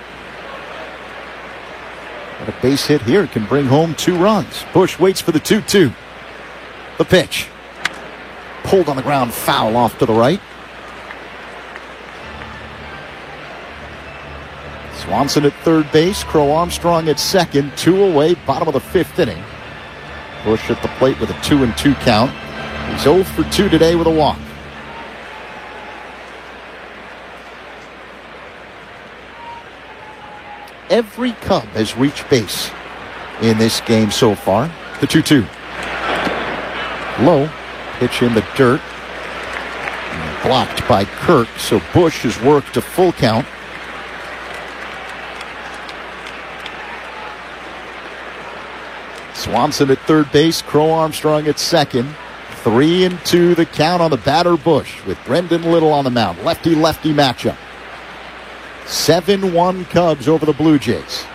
But a base hit here can bring home 2 runs. Busch waits for the 2-2. The pitch. Pulled on the ground, foul off to the right. Swanson at third base. Crow Armstrong at second. 2 away, bottom of the fifth inning. Busch at the plate with a 2-2 count. He's 0 for 2 today with a walk. Every Cub has reached base in this game so far. The 2-2. Low. Pitch in the dirt. And blocked by Kirk, so Busch has worked a full count. Swanson at third base. Crow Armstrong at second. 3-2 the count on the batter, Busch, with Brendan Little on the mound. Lefty-lefty matchup. 7-1 Cubs over the Blue Jays.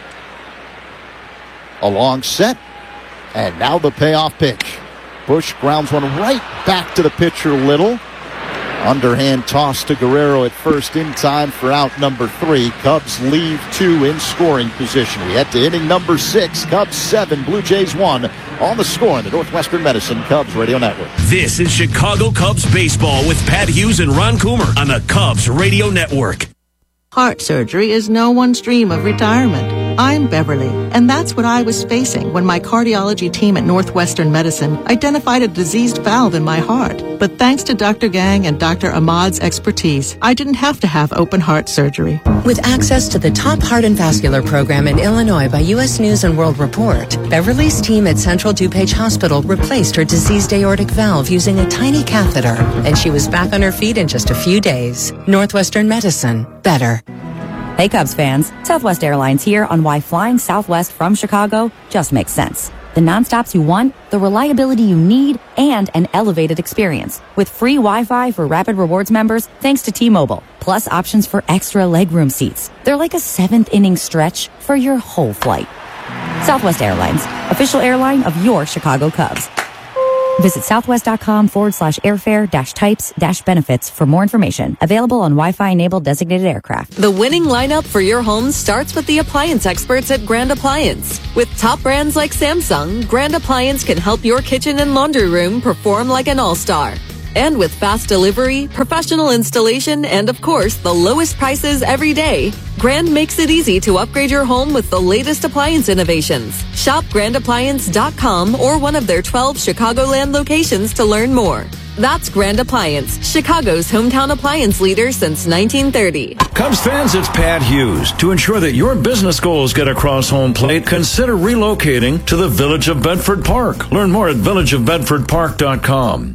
A long set, and now the payoff pitch. Busch grounds one right back to the pitcher, Little. Underhand toss to Guerrero at first in time for out number 3. Cubs leave 2 in scoring position. We head to inning number 6. Cubs 7, Blue Jays 1 on the score in the Northwestern Medicine Cubs Radio Network.
This is Chicago Cubs baseball with Pat Hughes and Ron Coomer on the Cubs Radio Network.
Heart surgery is no one's dream of retirement. I'm Beverly, and that's what I was facing when my cardiology team at Northwestern Medicine identified a diseased valve in my heart. But thanks to Dr. Gang and Dr. Ahmad's expertise, I didn't have to have open heart surgery.
With access to the top heart and vascular program in Illinois by U.S. News and World Report, Beverly's team at Central DuPage Hospital replaced her diseased aortic valve using a tiny catheter, and she was back on her feet in just a few days. Northwestern Medicine. Better.
Hey Cubs fans, Southwest Airlines here on why flying Southwest from Chicago just makes sense. The nonstops you want, the reliability you need, and an elevated experience. With free Wi-Fi for Rapid Rewards members thanks to T-Mobile, plus options for extra legroom seats. They're like a 7th inning stretch for your whole flight. Southwest Airlines, official airline of your Chicago Cubs. Visit southwest.com/airfare-types-benefits for more information. Available on Wi-Fi-enabled designated aircraft.
The winning lineup for your home starts with the appliance experts at Grand Appliance. With top brands like Samsung, Grand Appliance can help your kitchen and laundry room perform like an all-star. And with fast delivery, professional installation, and of course, the lowest prices every day, Grand makes it easy to upgrade your home with the latest appliance innovations. Shop grandappliance.com or one of their 12 Chicagoland locations to learn more. That's Grand Appliance, Chicago's hometown appliance leader since 1930.
Cubs fans, it's Pat Hughes. To ensure that your business goals get across home plate, consider relocating to the Village of Bedford Park. Learn more at villageofbedfordpark.com.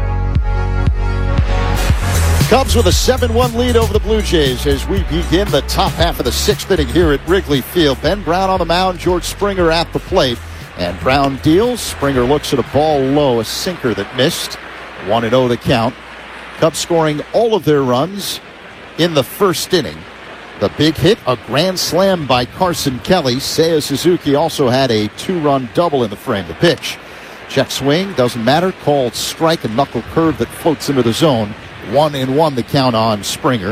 Cubs with a 7-1 lead over the Blue Jays as we begin the top half of the 6th inning here at Wrigley Field. Ben Brown on the mound, George Springer at the plate. And Brown deals. Springer looks at a ball low, a sinker that missed. 1-0 the count. Cubs scoring all of their runs in the first inning. The big hit, a grand slam by Carson Kelly. Seiya Suzuki also had a 2-run double in the frame. The pitch. Check swing, doesn't matter. Called strike, a knuckle curve that floats into the zone. 1-1 the count on Springer.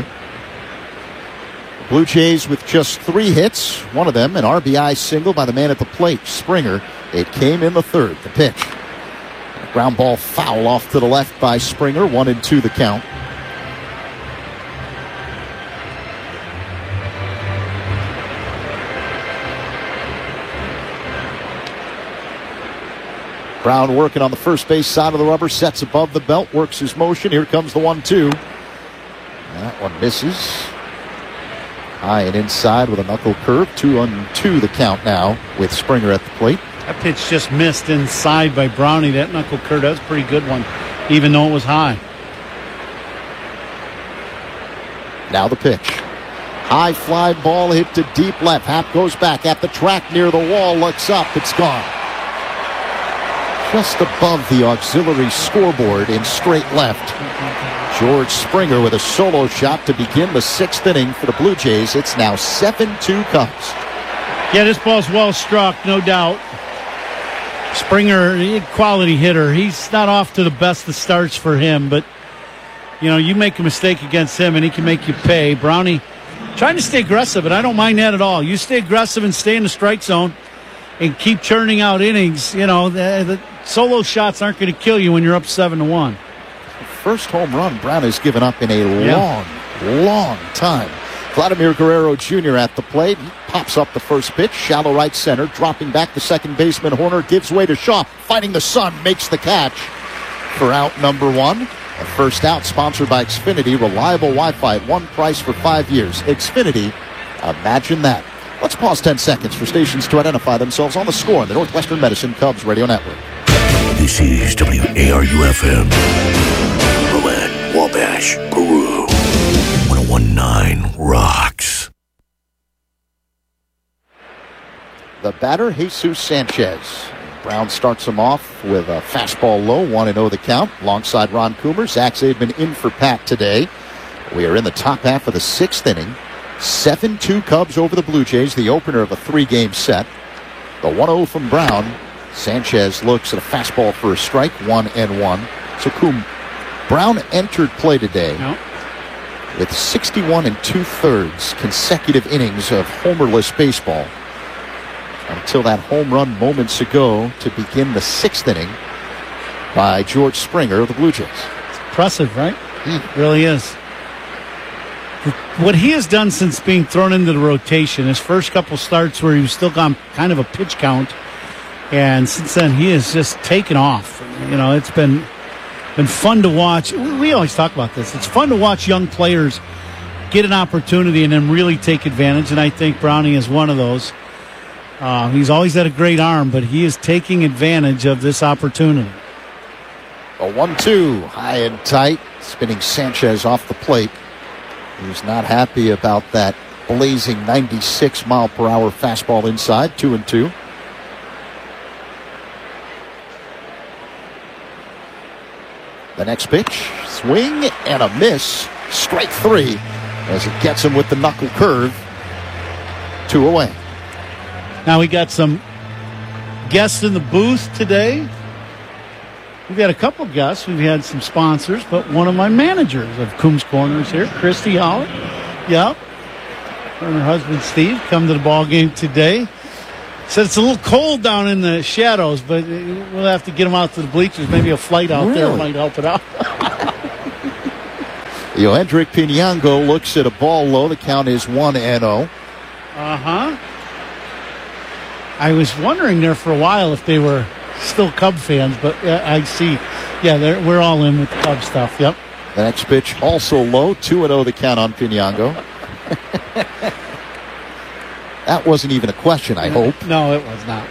Blue Jays with just 3 hits. One of them an RBI single by the man at the plate, Springer. It came in the third. The pitch. A ground ball foul off to the left by Springer. 1-2 the count. Brown working on the first base side of the rubber, sets above the belt, works his motion. Here comes the 1-2. That one misses. High and inside with a knuckle curve. 2-2 the count now with Springer at the plate.
That pitch just missed inside by Brownie. That knuckle curve, that was a pretty good one, even though it was high.
Now the pitch. High fly ball hit to deep left. Happ goes back at the track near the wall, looks up, it's gone. Just above the auxiliary scoreboard in straight left. George Springer with a solo shot to begin the 6th inning for the Blue Jays. It's now 7-2 Cubs.
Yeah, this ball's well struck, no doubt. Springer, quality hitter. He's not off to the best of starts for him, but, you know, you make a mistake against him and he can make you pay. Brownie trying to stay aggressive, and I don't mind that at all. You stay aggressive and stay in the strike zone and keep churning out innings. You know, the solo shots aren't going to kill you when you're up 7-1.
First home run Brown has given up in a long time. Vladimir Guerrero Jr. at the plate. He pops up the first pitch, shallow right center, dropping back to second baseman Horner, gives way to Shaw, fighting the sun, makes the catch for out number 1. A first out sponsored by Xfinity, reliable Wi-Fi at one price for 5 years. Xfinity, imagine that. Let's pause 10 seconds for stations to identify themselves on the score on the Northwestern Medicine Cubs Radio Network.
This is WARU-FM. Berlin, Wabash, Peru. 1019 rocks.
The batter, Jesus Sanchez. Brown starts him off with a fastball low, 1-0 the count. Alongside Ron Coomer, Zach Zaidman in for Pat today. We are in the top half of the 6th inning. 7-2 Cubs over the Blue Jays, the opener of a 3-game set. The 1-0 from Brown. Sanchez looks at a fastball for a strike, 1-1. So Brown entered play today with 61 2/3 consecutive innings of homerless baseball until that home run moments ago to begin the 6th inning by George Springer of the Blue Jays.
It's impressive, right? It really is. What he has done since being thrown into the rotation, his first couple starts where he was still on kind of a pitch count, and since then he has just taken off. You know, it's been fun to watch. We always talk about this. It's fun to watch young players get an opportunity and then really take advantage, and I think Brownie is one of those. He's always had a great arm, but he is taking advantage of this opportunity.
A 1-2, high and tight, spinning Sanchez off the plate. He's not happy about that blazing 96-mile-per-hour fastball inside, 2-2. The next pitch, swing and a miss, strike 3, as it gets him with the knuckle curve. 2 away.
Now we got some guests in the booth today. We've had a couple guests. We've had some sponsors, but one of my managers of Coombs Corners here, Christy Holler. Yep. Her and her husband, Steve, come to the ball game today. Said it's a little cold down in the shadows, but we'll have to get them out to the bleachers. Maybe a flight out there might help it out.
Hendrik Pinyango looks at a ball low. The count is 1-0.
Uh-huh. I was wondering there for a while if they were still Cub fans, but I see. Yeah, we're all in with the Cub stuff. Yep.
The next pitch also low. 2-0 the count on Pinyango. That wasn't even a question, I hope.
No, it was not.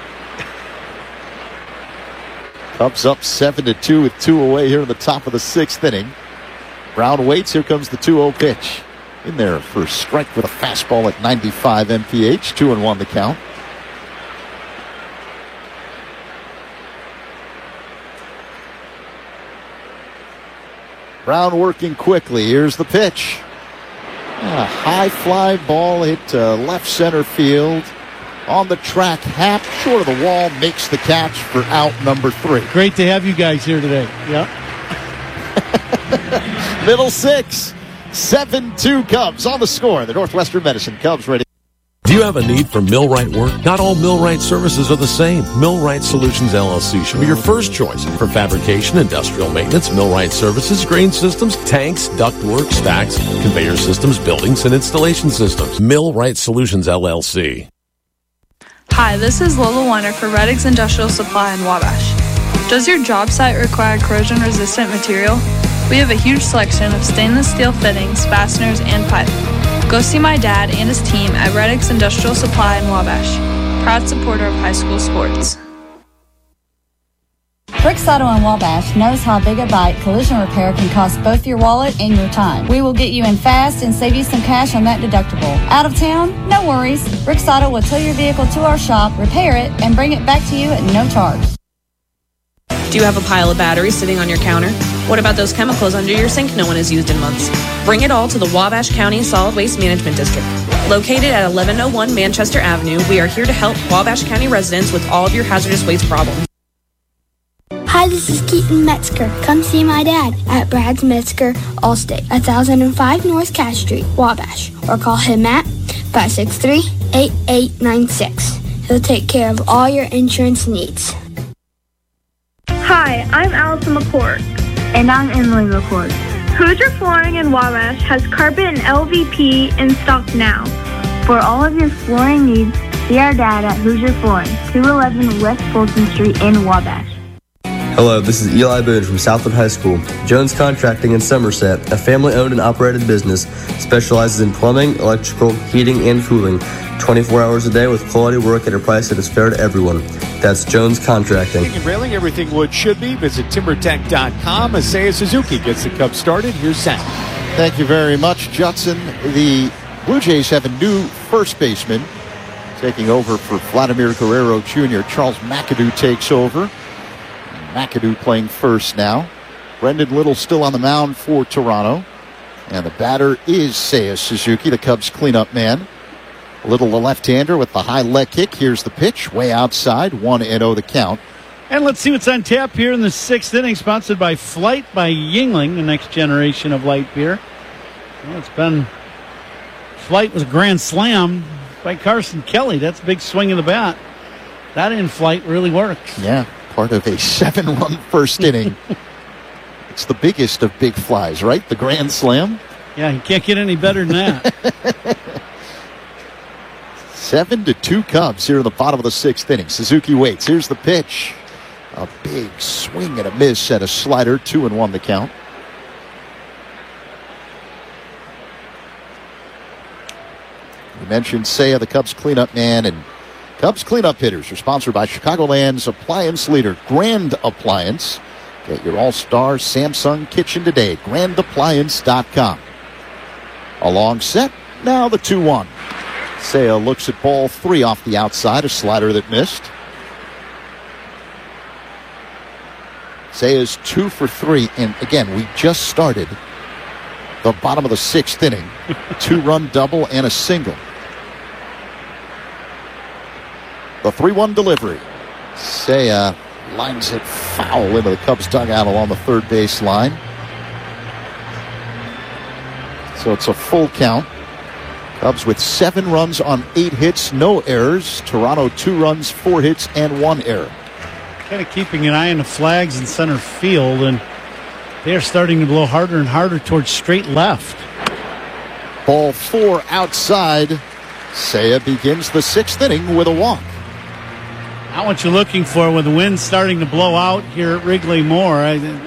Cubs up 7-2 with 2 away here in the top of the 6th inning. Brown waits. Here comes the 2-0 pitch. In there for a strike with a fastball at 95 mph. 2-1 the count. Brown working quickly. Here's the pitch. A high fly ball hit left center field. On the track, Happ short of the wall, makes the catch for out number 3.
Great to have you guys here today. Yep.
Middle 6. 7-2 Cubs on the score. The Northwestern Medicine Cubs ready.
Do you have a need for millwright work? Not all millwright services are the same. Millwright Solutions LLC should be your first choice for fabrication, industrial maintenance, millwright services, grain systems, tanks, ductwork, stacks, conveyor systems, buildings, and installation systems. Millwright Solutions LLC.
Hi, this is Lola Weiner for Reddix Industrial Supply in Wabash. Does your job site require corrosion-resistant material? We have a huge selection of stainless steel fittings, fasteners, and pipe. Go see my dad and his team at Reddix Industrial Supply in Wabash. Proud supporter of high school sports.
Bricks Auto in Wabash knows how Big a Bite collision repair can cost both your wallet and your time. We will get you in fast and save you some cash on that deductible. Out of town? No worries. Bricks Auto will tow your vehicle to our shop, repair it, and bring it back to you at no charge.
Do you have a pile of batteries sitting on your counter? What about those chemicals under your sink no one has used in months? Bring it all to the Wabash County Solid Waste Management District. Located at 1101 Manchester Avenue, we are here to help Wabash County residents with all of your hazardous waste problems.
Hi, this is Keaton Metzger. Come see my dad at Brad's Metzger Allstate, 1005 North Cass Street, Wabash. Or call him at 563-8896. He'll take care of all your insurance needs.
Hi, I'm Allison McCord.
And I'm Emily McCord.
Hoosier Flooring in Wabash has carpet and LVP in stock now.
For all of your flooring needs, see our dad at Hoosier Flooring, 211 West Fulton Street in Wabash.
Hello, this is Eli Boone from Southwood High School. Jones Contracting in Somerset, a family-owned and operated business, specializes in plumbing, electrical, heating, and cooling, 24 hours a day with quality work at a price that is fair to everyone. That's Jones Contracting.
And railing, everything wood should be. Visit TimberTech.com. Isaiah Suzuki gets the Cubs started. Here's Sam.
Thank you very much, Judson. The Blue Jays have a new first baseman taking over for Vladimir Guerrero Jr. Charles McAdoo takes over. McAdoo playing first now. Brendan Little still on the mound for Toronto. And the batter is Seiya Suzuki, the Cubs cleanup man. Little, the left-hander with the high leg kick. Here's the pitch, way outside, 1-0 the count.
And let's see what's on tap here in the 6th inning, sponsored by Flight by Yuengling, the next generation of light beer. Well, it's been Flight was a grand slam by Carson Kelly. That's a big swing of the bat. That in Flight really works.
Yeah, part of a 7-run first inning. It's the biggest of big flies, right? The grand slam.
Yeah, you can't get any better than that.
7-2 Cubs here in the bottom of the 6th inning. Suzuki waits. Here's the pitch. A big swing and a miss at a slider. 2-1 the count. We mentioned Seiya, the Cubs cleanup man, and Cubs cleanup hitters are sponsored by Chicagoland's appliance leader, Grand Appliance. Get your all-star Samsung kitchen today. GrandAppliance.com. A long set. Now the 2-1. Seiya looks at ball 3 off the outside, a slider that missed. Seiya's 2 for 3, and again, we just started the bottom of the 6th inning. 2-run double and a single. The 3-1 delivery. Seiya lines it foul into the Cubs dugout along the third base line. So it's a full count. Cubs with 7 runs on 8 hits, no errors. Toronto 2 runs, 4 hits, and 1 error.
Kind of keeping an eye on the flags in center field, and they are starting to blow harder and harder towards straight left.
Ball 4 outside. Seiya begins the 6th inning with a walk.
Not what you're looking for with the wind starting to blow out here at Wrigley Moore.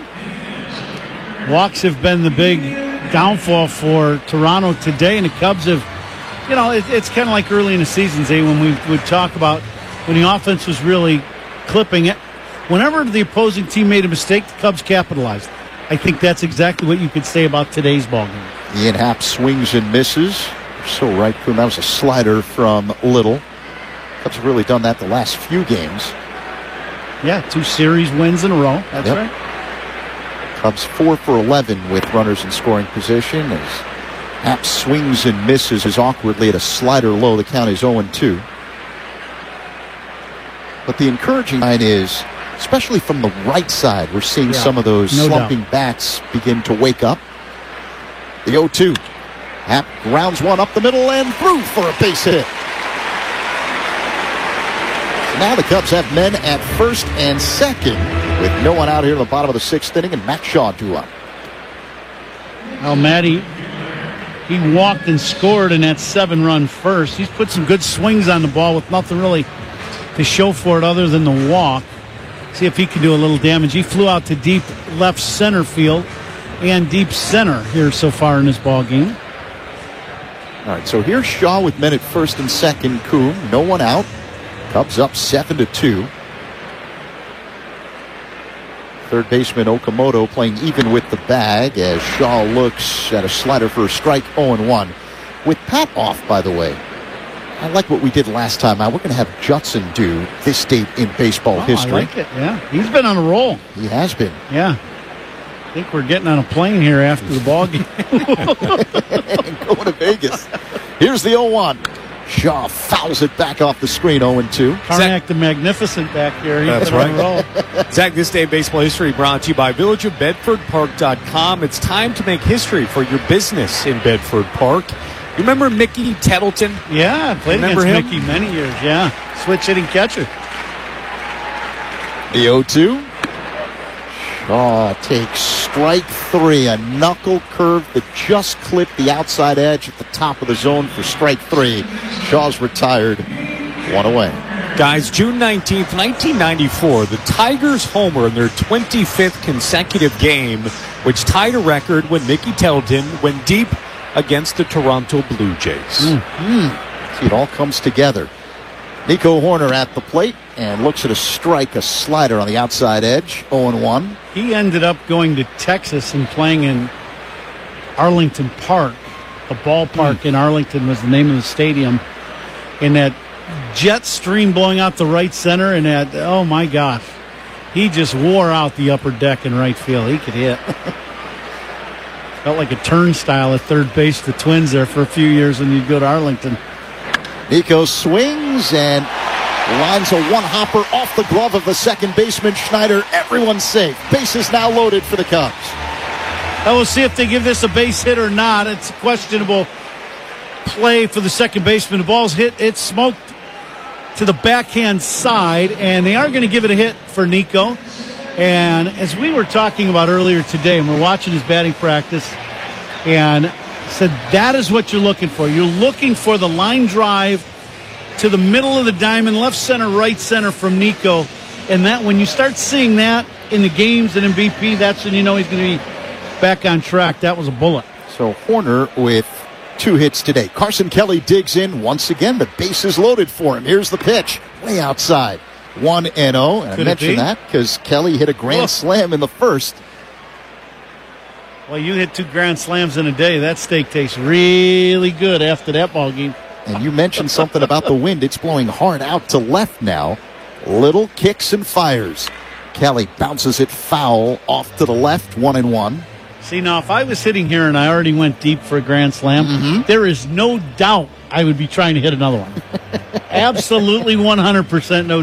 Walks have been the big downfall for Toronto today, and the Cubs have, it's kind of like early in the season, Zay, when we would talk about when the offense was really clipping it. Whenever the opposing team made a mistake, the Cubs capitalized. I think that's exactly what you could say about today's ballgame.
Ian Happ swings and misses. You're so right, Kuhn. That was a slider from Little. Cubs have really done that the last few games.
Yeah, 2 series wins in a row. That's right.
Cubs 4 for 11 with runners in scoring position as Happ swings and misses as awkwardly at a slider low. The count is 0-2. But the encouraging sign is, especially from the right side, we're seeing some of those slumping bats begin to wake up. The 0-2. Happ grounds one up the middle and through for a base hit. So now the Cubs have men at first and second with no one out here in the bottom of the 6th inning, and Matt Shaw due up.
Well, Matty, he walked and scored in that 7-run first. He's put some good swings on the ball with nothing really to show for it other than the walk. See if he can do a little damage. He flew out to deep left center field and deep center here so far in this ball game.
All right, so here's Shaw with men at first and second. Kuhn, no one out. Cubs up 7-2. Third baseman Okamoto playing even with the bag as Shaw looks at a slider for a strike. 0-1. With Pat off, by the way, I like what we did last time out. We're going to have Judson do this date in baseball history.
I like it, yeah. He's been on a roll.
He has been.
Yeah. I think we're getting on a plane here after the ball game.
And going to Vegas. Here's the 0-1. Shaw fouls it back off the screen. 0-2.
Karnak the Magnificent back here.
That's right. Zach, this day in baseball history brought to you by VillageofBedfordPark.com. It's time to make history for your business in Bedford Park. You remember Mickey Tettleton?
Yeah, I played against Mickey many years, yeah. Switch hitting catcher.
The 0-2. Shaw takes strike 3. A knuckle curve that just clipped the outside edge at the top of the zone for strike 3. Shaw's retired. 1 away.
Guys, June 19th, 1994, the Tigers homer in their 25th consecutive game, which tied a record when Mickey Tettleton went deep against the Toronto Blue Jays.
See, it all comes together. Nico Horner at the plate and looks at a strike, a slider on the outside edge. 0-1.
He ended up going to Texas and playing in Arlington Park. The ballpark in Arlington was the name of the stadium. And that jet stream blowing out the right center, and that, oh my gosh, he just wore out the upper deck in right field. He could hit. Felt like a turnstile at third base, the Twins there for a few years when you'd go to Arlington.
Nico swings and lines a one-hopper off the glove of the second baseman, Schneider. Everyone's safe. Bases now loaded for the Cubs.
I will see if they give this a base hit or not. It's a questionable play for the second baseman. The ball's hit. It's smoked to the backhand side, and they are going to give it a hit for Nico. And as we were talking about earlier today, and we're watching his batting practice, and said that is what you're looking for. You're looking for the line drive to the middle of the diamond, left center, right center from Nico. And that when you start seeing that in the games and in BP, that's when you know he's going to be back on track. That was a bullet.
So Horner with 2 hits today. Carson Kelly digs in once again. The base is loaded for him. Here's the pitch. Way outside. 1-0. And I mentioned that because Kelly hit a grand slam in the first.
Well, you hit 2 grand slams in a day. That steak tastes really good after that ball game.
And you mentioned something about the wind. It's blowing hard out to left now. Little kicks and fires. Kelly bounces it foul off to the left. 1-1.
See, now, if I was sitting here and I already went deep for a grand slam, there is no doubt I would be trying to hit another one. Absolutely 100% no